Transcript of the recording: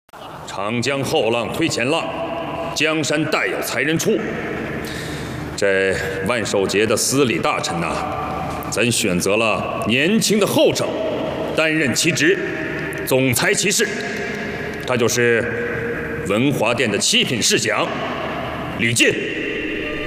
长江后浪推前浪，江山代有才人出。这万寿节的司礼大臣呐，咱选择了年轻的后生担任其职，总裁其事。他就是文华殿的7品侍讲吕进。